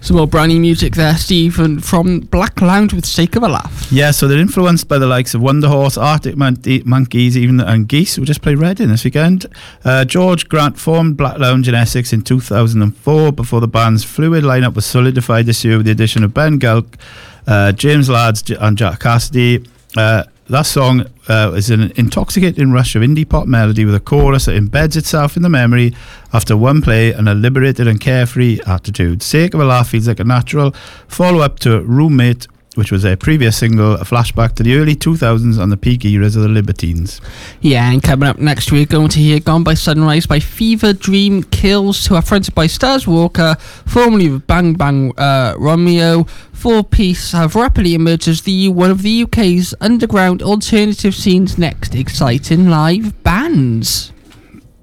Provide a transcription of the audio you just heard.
Some more brand new music there, Stephen, from Black Lounge with Sake of a Laugh. Yeah, so they're influenced by the likes of Wonder Horse, Arctic Monkeys, and Geese, who just played Reading this weekend. George Grant formed Black Lounge in Essex in 2004 before the band's fluid lineup was solidified this year with the addition of Ben Gulk, James Lads and Jack Cassidy. That song is an intoxicating rush of indie pop melody with a chorus that embeds itself in the memory after one play and a liberated and carefree attitude. Sake of a Laugh feels like a natural follow-up to Roommate, which was their previous single, a flashback to the early 2000s and the peak eras of the Libertines. Yeah, and coming up next we're going to hear Gone by Sunrise by Fever Dream Kills, who are fronted by Stars Walker, formerly of Bang Bang Romeo. Four-piece have rapidly emerged as one of the UK's underground alternative scene's next exciting live bands.